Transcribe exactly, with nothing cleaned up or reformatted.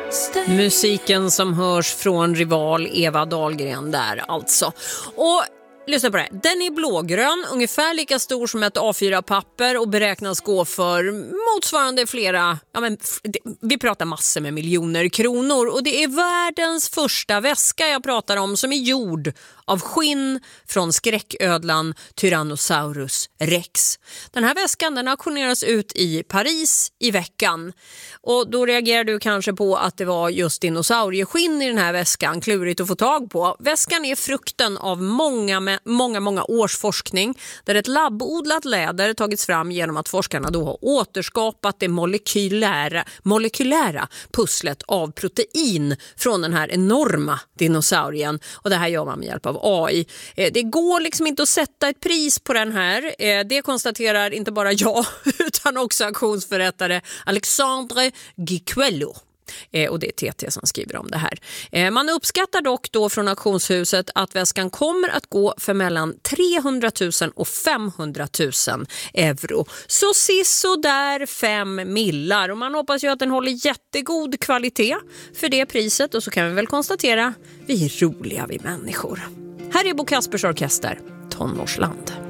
Musiken som hörs från Rival, Eva Dahlgren där alltså. Och lyssna på det. Den är blågrön, ungefär lika stor som ett A fyra-papper och beräknas gå för motsvarande flera, ja men vi pratar massor med miljoner kronor. Och det är världens första väska jag pratar om som är gjord av skinn från skräcködlan Tyrannosaurus rex. Den här väskan den auktioneras ut i Paris i veckan. Och då reagerar du kanske på att det var just dinosaurieskinn i den här väskan. Klurigt att få tag på. Väskan är frukten av många, många, många års forskning där ett labbodlat läder tagits fram genom att forskarna då har återskapat det molekylära, molekylära pusslet av protein från den här enorma dinosaurien. Och det här gör man med hjälp av A I. Det går liksom inte att sätta ett pris på den här. Det konstaterar inte bara jag utan också auktionsförrättare Alexandre Guicuello. Eh, och det är T T som skriver om det här. Eh, man uppskattar dock då från auktionshuset att väskan kommer att gå för mellan trehundratusen och femhundratusen euro. Så siså där fem millar. Och man hoppas ju att den håller jättegod kvalitet för det priset. Och så kan vi väl konstatera, vi är roliga vi människor. Här är Bo Kaspers Orkester, Tonårsland.